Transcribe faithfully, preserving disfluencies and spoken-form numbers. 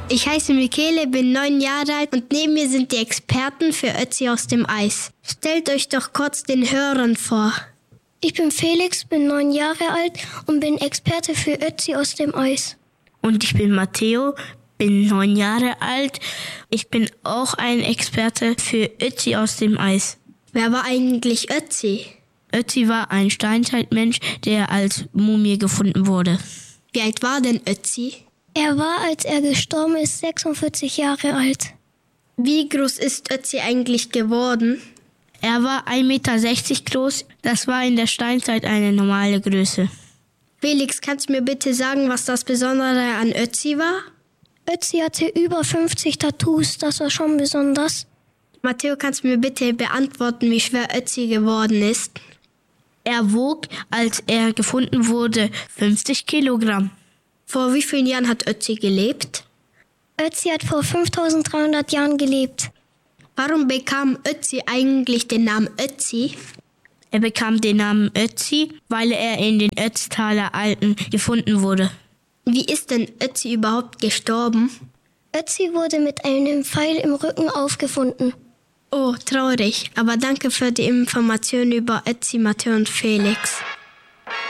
Ich heiße Michele, bin neun Jahre alt und neben mir sind die Experten für Ötzi aus dem Eis. Stellt euch doch kurz den Hörern vor. Ich bin Felix, bin neun Jahre alt und bin Experte für Ötzi aus dem Eis. Und ich bin Matteo, bin neun Jahre alt. Ich bin auch ein Experte für Ötzi aus dem Eis. Wer war eigentlich Ötzi? Ötzi war ein Steinzeitmensch, der als Mumie gefunden wurde. Wie alt war denn Ötzi? Er war, als er gestorben ist, sechsundvierzig Jahre alt. Wie groß ist Ötzi eigentlich geworden? Er war ein Meter sechzig groß. Das war in der Steinzeit eine normale Größe. Felix, kannst du mir bitte sagen, was das Besondere an Ötzi war? Ötzi hatte über fünfzig Tattoos, das war schon besonders. Matteo, kannst du mir bitte beantworten, wie schwer Ötzi geworden ist? Er wog, als er gefunden wurde, fünfzig Kilogramm. Vor wie vielen Jahren hat Ötzi gelebt? Ötzi hat vor fünftausenddreihundert Jahren gelebt. Warum bekam Ötzi eigentlich den Namen Ötzi? Er bekam den Namen Ötzi, weil er in den Ötztaler Alpen gefunden wurde. Wie ist denn Ötzi überhaupt gestorben? Ötzi wurde mit einem Pfeil im Rücken aufgefunden. Oh, traurig. Aber danke für die Information über Ötzi, Matteo und Felix.